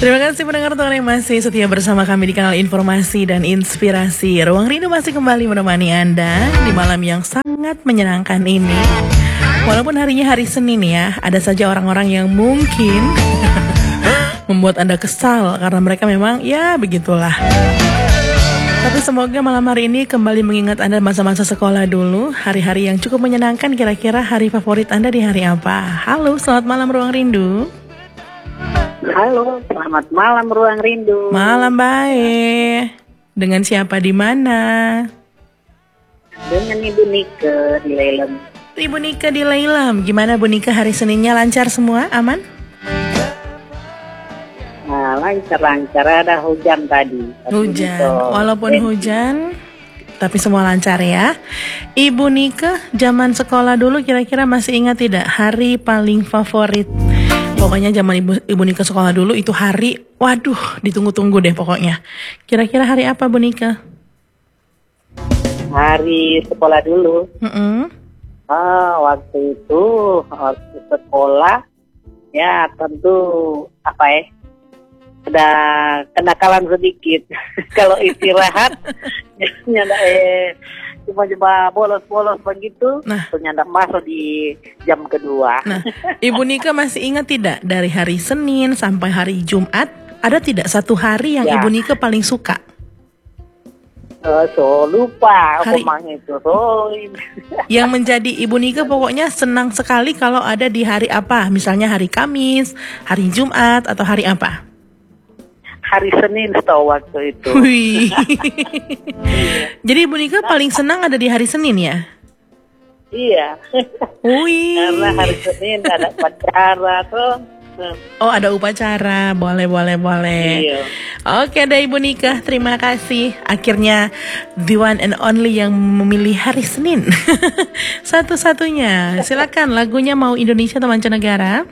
Terima kasih pendengar Tuhan yang masih setia bersama kami di kanal Informasi dan Inspirasi. Ruang Rindu masih kembali menemani Anda di malam yang sangat menyenangkan ini. Walaupun harinya hari Senin ya, ada saja orang-orang yang mungkin membuat Anda kesal karena mereka memang ya begitulah. Tapi semoga malam hari ini kembali mengingat Anda masa-masa sekolah dulu, hari-hari yang cukup menyenangkan. Kira-kira hari favorit Anda di hari apa? Halo, selamat malam Ruang Rindu. Halo, selamat malam Ruang Rindu. Malam baik. Dengan siapa di mana? Dengan Ibu Nika di Lelem. Ibu Nika di Lelem. Gimana Bu Nika, hari Seninnya lancar semua? Aman? Nah, lancar-lancar, ada hujan tadi. Hujan. Walaupun hujan, tapi semua lancar ya. Ibu Nika, zaman sekolah dulu kira-kira masih ingat tidak hari paling favorit? Pokoknya zaman Ibu Nika sekolah dulu itu hari, waduh, ditunggu-tunggu deh pokoknya. Kira-kira hari apa Bu Nika? Hari sekolah dulu. Waktu itu, waktu sekolah, ya tentu apa ya, ada kenakalan sedikit. Kalau istirahat, cuma bolos-bolos begitu, ternyata masuk di jam kedua. Nah, Ibu Nika masih ingat tidak dari hari Senin sampai hari Jumat, ada tidak satu hari yang Ya. Ibu Nika paling suka? Lupa Hari- itu. Yang menjadi Ibu Nika pokoknya senang sekali kalau ada di hari apa? Misalnya hari Kamis, hari Jumat, atau hari apa? Hari Senin setahu waktu itu. Wih. Jadi Ibu Nika paling senang ada di hari Senin ya? Iya. Wih. Karena hari Senin ada upacara tuh. Oh, ada upacara. Boleh. Iya. Oke deh Ibu Nika, terima kasih. Akhirnya the one and only yang memilih hari Senin. Satu-satunya. Silakan, lagunya mau Indonesia atau mancanegara?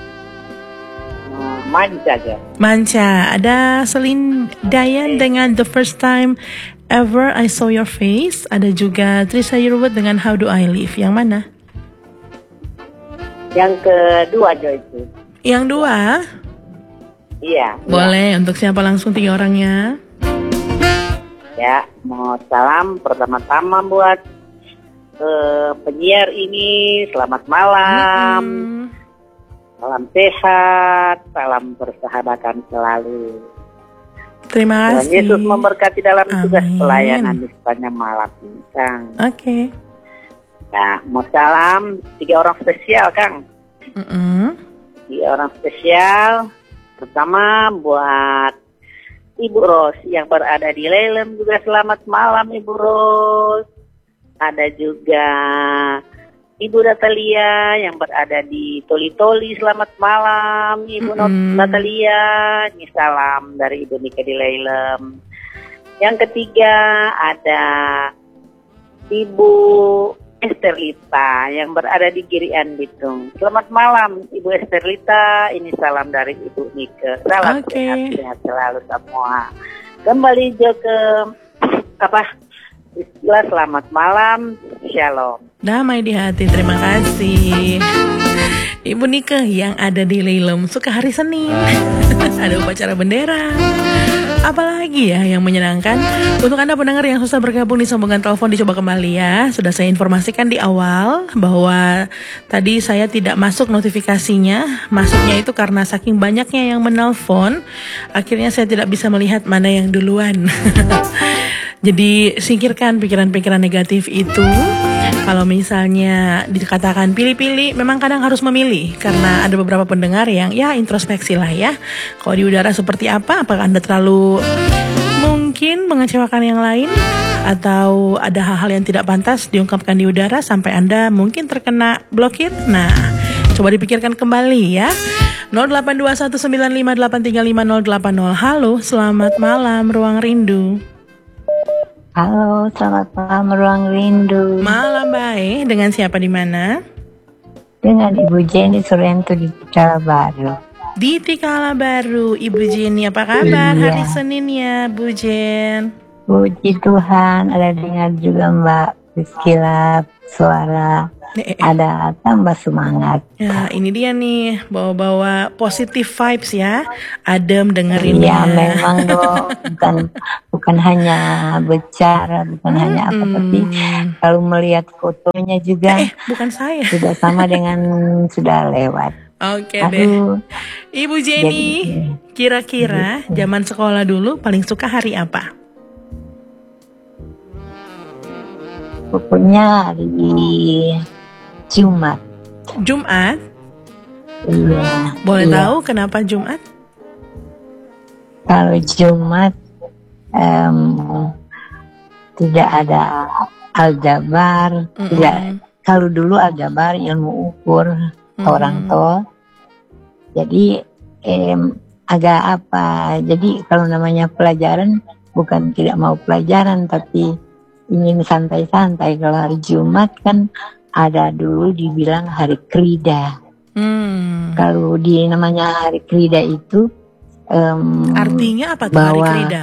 Manca aja. Manca. Ada Celine Dion dengan The First Time Ever I Saw Your Face. Ada juga Trisha Yearwood dengan How Do I Live. Yang mana? Yang kedua aja itu. Yang dua? Iya. Boleh, untuk siapa langsung 3 orangnya? Ya, mau salam pertama-tama buat penyiar ini. Selamat malam. Salam sehat, salam persahabatan selalu. Terima Tuhan kasih. Yesus memberkati dalam tugas Amin. pelayanan di sepanjang malam ini, Kang. Oke. Nah, mau salam 3 orang spesial, Kang. 3 orang spesial. Pertama buat Ibu Ros yang berada di Lelem juga, selamat malam Ibu Ros. Ada juga Ibu Natalia yang berada di Toli-Toli, selamat malam Ibu Natalia. Ini salam dari Ibu Nika di Lelem. Yang ketiga ada Ibu Esterlita yang berada di Girian Bitung. Selamat malam Ibu Esterlita, ini salam dari Ibu Nika. Salam sehat-sehat selalu semua. Kembali ke istilah selamat malam, shalom. Damai di hati, terima kasih. Ibu Nika yang ada di Lelem suka hari Senin. Ada upacara bendera. Apalagi ya yang menyenangkan. Untuk Anda pendengar yang susah bergabung di sambungan telepon, dicoba kembali ya. Sudah saya informasikan di awal bahwa tadi saya tidak masuk notifikasinya. Masuknya itu karena saking banyaknya yang menelpon, akhirnya saya tidak bisa melihat mana yang duluan. Jadi singkirkan pikiran-pikiran negatif itu. Kalau misalnya dikatakan pilih-pilih, memang kadang harus memilih. Karena ada beberapa pendengar yang ya introspeksi lah ya. Kalau di udara seperti apa? Apakah Anda terlalu mungkin mengecewakan yang lain? Atau ada hal-hal yang tidak pantas diungkapkan di udara sampai Anda mungkin terkena blokir? Nah, coba dipikirkan kembali ya. 082195835080. Halo, selamat malam Ruang Rindu. Halo, selamat malam Ruang Rindu. Malam baik, dengan siapa di mana? Dengan Ibu Jenny Surento di Tikala Baru. Di Tikala Baru, Ibu Jenny, apa kabar Iya. hari Senin ya, Bu Jen? Puji Tuhan, ada dengar juga Mbak Rizkila suara ada tambah semangat. Ya, ini dia nih, bawa-bawa positive vibes ya. Adem dengerin ya. Memang bukan hanya bicara, bukan hanya apa, tapi kalau melihat fotonya juga bukan saya. sudah sama dengan sudah lewat. Oke deh. Ibu Jenny, kira-kira zaman sekolah dulu paling suka hari apa? Pokoknya hari Jumat. Jumat? Iya. Boleh tahu kenapa Jumat? Kalau Jumat tidak ada aljabar, tidak. Kalau dulu aljabar ilmu ukur orang tua. Jadi agak apa? Jadi kalau namanya pelajaran bukan tidak mau pelajaran, tapi ingin santai-santai. Kalau hari Jumat kan ada dulu dibilang hari Krida. Kalau namanya hari Krida itu artinya apa tuh hari Krida?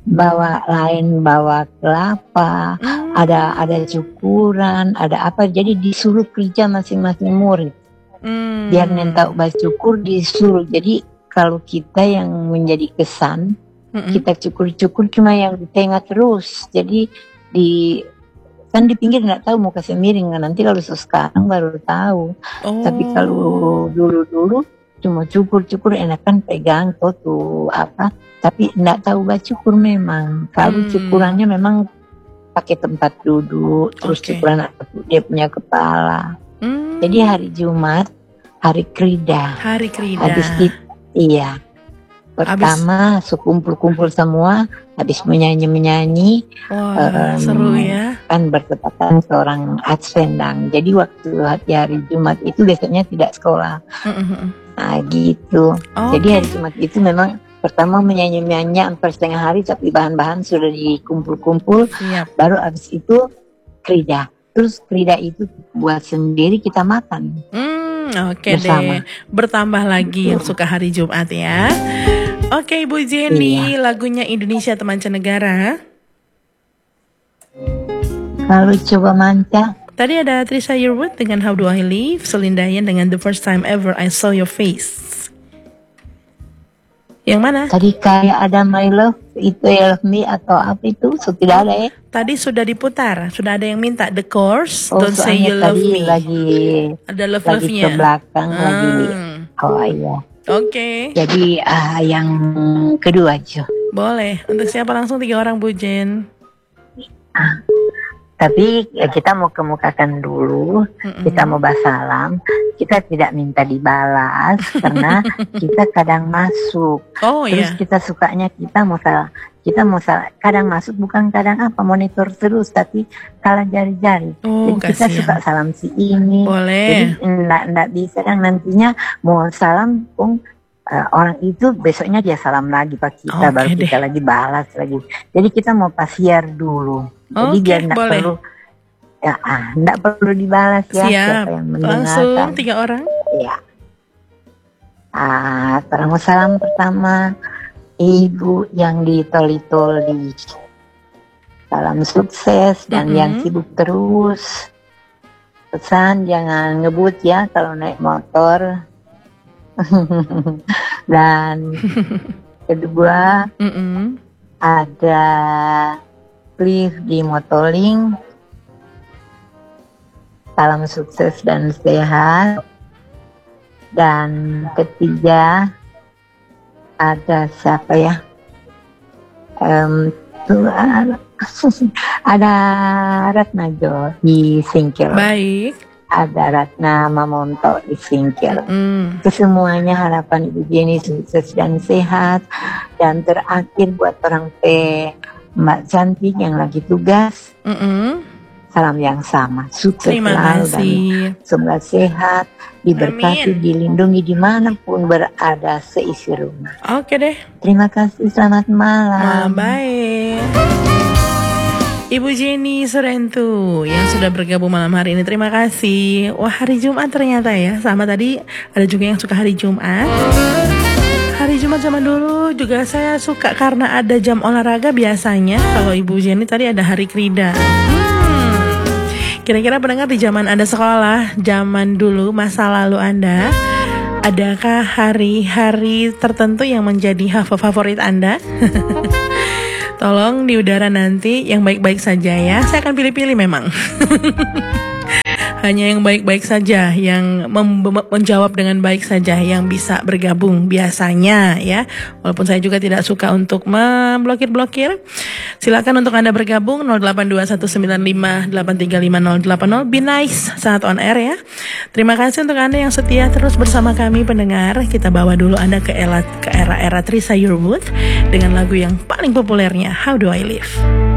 Bawa kelapa, ada cukuran, ada apa. Jadi disuruh kerja masing-masing murid. Biar nentak cukur disuruh. Jadi kalau kita yang menjadi kesan, kita cukur-cukur cuma yang di tengah terus. Jadi kan di pinggir nggak tahu mau kasih miring, nanti kalau sekarang baru tahu. Tapi kalau dulu cuma cukur enakan pegang tuh apa, tapi nggak tahu cukur memang. Kalau cukurannya memang pakai tempat duduk, terus cukuran dia punya kepala. Jadi hari Jumat hari Krida. Habis iya. Pertama kumpul-kumpul semua, habis menyanyi. Wah, seru ya. Kan bertepatan seorang Adventang. Jadi waktu hari Jumat itu biasanya tidak sekolah. Nah gitu. Jadi hari Jumat itu memang pertama menyanyi sampai setengah hari, tapi bahan-bahan sudah dikumpul-kumpul. Baru habis itu Krida. Terus Krida itu buat sendiri, kita makan. Oke deh. Bertambah lagi yang suka hari Jumat ya. Oke Ibu Jenny, lagunya Indonesia atau mancanegara? Kalau coba manca. Tadi ada Trisha Yearwood dengan How Do I Live, Celine Dion dengan The First Time Ever I Saw Your Face. Yang mana? Tadi kayak ada My Love, itu I Love Me atau apa itu? Sudah ada ya? Tadi sudah diputar, sudah ada yang minta The Course, Don't Say You Love Me. Lagi ada love-love-nya. Lagi ke belakang lagi. Oh iya. Oke. Jadi yang kedua aja. Boleh. Untuk siapa langsung 3 orang Bu Jen? Tapi kita mau kemukakan dulu, kita mau basalam, kita tidak minta dibalas karena kita kadang masuk. Terus kita sukanya kita mau salah, kadang masuk bukan kadang apa monitor terus, tapi kalah jari-jari. Jadi kita suka salam si ini. Boleh. Jadi enggak bisa kan nantinya mau salam orang itu besoknya dia salam lagi pak kita, baru kita lagi balas lagi. Jadi kita mau pasiar dulu. Jadi biar enggak perlu enggak perlu dibalas ya. Siap. Yang langsung 3 orang. Iya. Terang salam pertama ibu yang di Toli-Toli. Salam sukses dan yang sibuk terus. Pesan jangan ngebut ya kalau naik motor. Dan kedua ada Cliff di Motoling. Salam sukses dan sehat. Dan ketiga ada siapa ya? Ada Ratna Jo di Singkil. Baik. Ada Ratna Mamonto di Singkil. Kesemuanya harapan Ibu Jenny sukses dan sehat. Dan terakhir buat orang Mbak Cantik yang lagi tugas. Salam yang sama, sukses selalu dan semoga sehat, diberkati, dilindungi dimanapun berada seisi rumah. Oke deh. Terima kasih, selamat malam. Baik. Ibu Jenny Surentu yang sudah bergabung malam hari ini, terima kasih. Wah, hari Jumat ternyata ya, sama tadi ada juga yang suka hari Jumat. Hari Jumat zaman dulu juga saya suka karena ada jam olahraga biasanya. Kalau Ibu Jenny tadi ada hari Krida. Kira-kira pendengar di zaman Anda sekolah, zaman dulu, masa lalu Anda, adakah hari-hari tertentu yang menjadi favorit Anda? Tolong di udara nanti yang baik-baik saja ya. Saya akan pilih-pilih memang. Hanya yang baik-baik saja, yang menjawab dengan baik saja, yang bisa bergabung biasanya ya. Walaupun saya juga tidak suka untuk memblokir-blokir. Silakan untuk Anda bergabung 082195835080. Be nice saat on air ya. Terima kasih untuk Anda yang setia terus bersama kami pendengar. Kita bawa dulu Anda ke era Trisha Yearwood dengan lagu yang paling populernya, How Do I Live.